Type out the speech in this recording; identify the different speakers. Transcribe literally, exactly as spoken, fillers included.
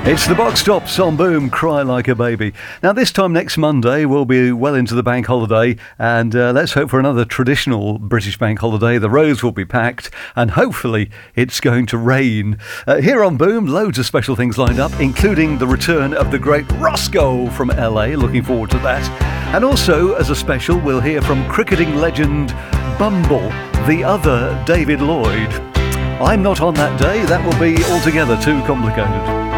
Speaker 1: It's the Box Tops on Boom, Cry Like a Baby. Now, this time next Monday, we'll be well into the bank holiday, and uh, let's hope for another traditional British bank holiday. The roads will be packed, and hopefully it's going to rain. Uh, here on Boom, loads of special things lined up, including the return of the great Roscoe from L A. Looking forward to that. And also, as a special, we'll hear from cricketing legend Bumble, the other David Lloyd. I'm not on that day. That will be altogether too complicated.